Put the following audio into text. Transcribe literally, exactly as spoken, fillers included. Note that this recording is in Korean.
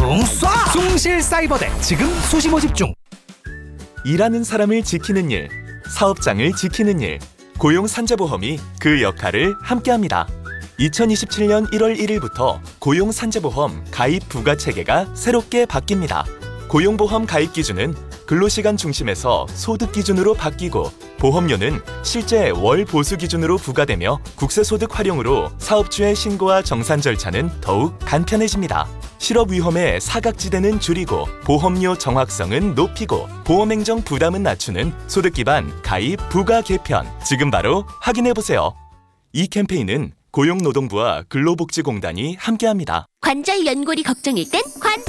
붕 쏴! 숭실사이버대 지금 수시 모집 중. 일하는 사람을 지키는 일, 사업장을 지키는 일, 고용산재보험이 그 역할을 함께합니다. 이천이십칠년 일월 일일부터 고용산재보험 가입 부과체계가 새롭게 바뀝니다. 고용보험 가입 기준은 근로시간 중심에서 소득 기준으로 바뀌고 보험료는 실제 월 보수 기준으로 부과되며 국세소득 활용으로 사업주의 신고와 정산 절차는 더욱 간편해집니다. 실업 위험의 사각지대는 줄이고 보험료 정확성은 높이고 보험행정 부담은 낮추는 소득 기반 가입 부과 개편, 지금 바로 확인해보세요. 이 캠페인은 고용노동부와 근로복지공단이 함께합니다. 관절 연골이 걱정일 땐 관